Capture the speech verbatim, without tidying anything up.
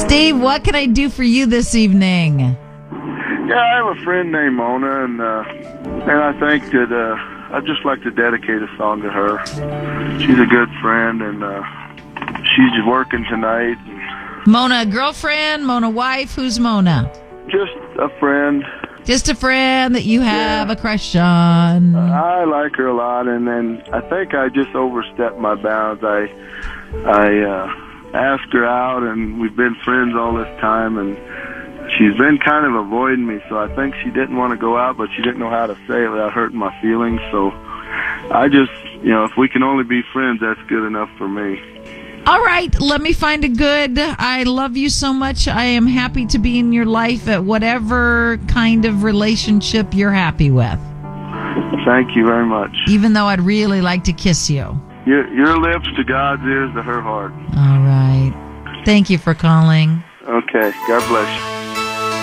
Steve, what can I do for you this evening? Yeah, I have a friend named Mona, and uh, and I think that uh, I'd just like to dedicate a song to her. She's a good friend, and uh, she's working tonight. Mona, girlfriend, Mona, wife, who's Mona? Just a friend. Just a friend that you have Yeah. a crush on. I like her a lot, and then I think I just overstepped my bounds. I I uh, asked her out, and we've been friends all this time, and she's been kind of avoiding me, so I think she didn't want to go out, but she didn't know how to say it without hurting my feelings. So I just, you know, if we can only be friends, that's good enough for me. All right, let me find a good. I love you so much. I am happy to be in your life at whatever kind of relationship you're happy with. Thank you very much. Even though I'd really like to kiss you. Your, your lips to God's ears to her heart. All right. Thank you for calling. Okay. God bless you.